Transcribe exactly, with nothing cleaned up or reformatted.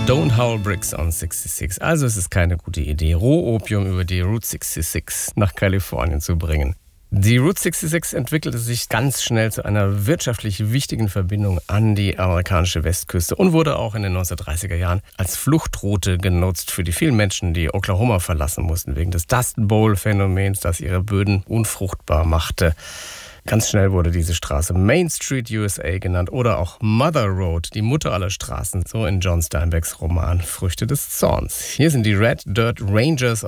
Don't Howl Bricks on sechsundsechzig. Also es ist keine gute Idee, Rohopium über die Route sechsundsechzig nach Kalifornien zu bringen. Die Route sechsundsechzig entwickelte sich ganz schnell zu einer wirtschaftlich wichtigen Verbindung an die amerikanische Westküste und wurde auch in den neunzehnhundertdreißiger Jahren als Fluchtroute genutzt für die vielen Menschen, die Oklahoma verlassen mussten, wegen des Dust Bowl-Phänomens, das ihre Böden unfruchtbar machte. Ganz schnell wurde diese Straße Main Street U S A genannt oder auch Mother Road, die Mutter aller Straßen, so in John Steinbecks Roman Früchte des Zorns. Hier sind die Red Dirt Rangers